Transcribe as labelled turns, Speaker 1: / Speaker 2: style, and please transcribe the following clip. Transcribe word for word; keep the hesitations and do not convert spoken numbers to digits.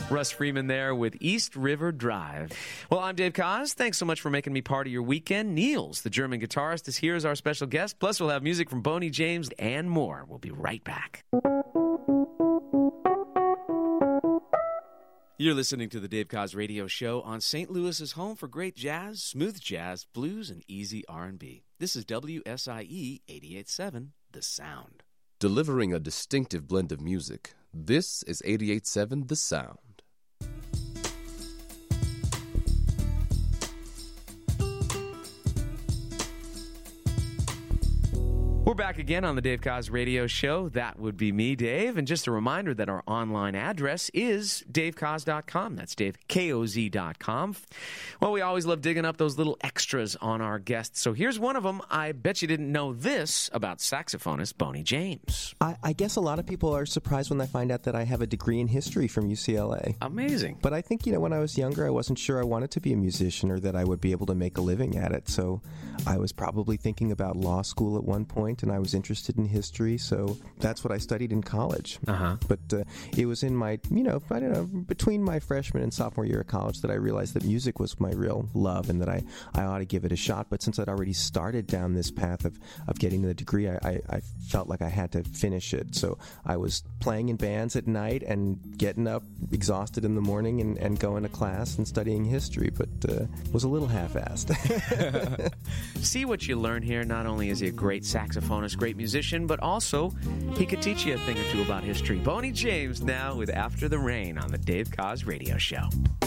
Speaker 1: Russ Freeman there with East River Drive. Well, I'm Dave Koz. Thanks so much for making me part of your weekend. Niels, the German guitarist, is here as our special guest. Plus, we'll have music from Boney James and more. We'll be right back. You're listening to the Dave Koz Radio Show on Saint Louis's home for great jazz, smooth jazz, blues, and easy R and B. This is W S I E eighty-eight point seven, The Sound.
Speaker 2: Delivering a distinctive blend of music, this is eighty-eight point seven The Sound.
Speaker 1: We're back again on the Dave Koz Radio Show. That would be me, Dave. And just a reminder that our online address is dave koz dot com. That's Dave, K O Z dot com. Well, we always love digging up those little extras on our guests. So here's one of them. I bet you didn't know this about saxophonist Boney James.
Speaker 3: I, I guess a lot of people are surprised when they find out that I have a degree in history from U C L A.
Speaker 1: Amazing.
Speaker 3: But I think, you know, when I was younger, I wasn't sure I wanted to be a musician or that I would be able to make a living at it. So I was probably thinking about law school at one point, and I was interested in history, so that's what I studied in college.
Speaker 1: Uh-huh.
Speaker 3: But uh, it was in my, you know, I don't know, between my freshman and sophomore year of college that I realized that music was my real love and that I, I ought to give it a shot. But since I'd already started down this path of, of getting the degree, I, I, I felt like I had to finish it. So I was playing in bands at night and getting up exhausted in the morning and, and going to class and studying history, but uh, was a little half-assed.
Speaker 1: See what you learn here. Not only is he a great saxophonist, great musician, but also he could teach you a thing or two about history. Boney James now with After the Rain on the Dave Koz Radio Show.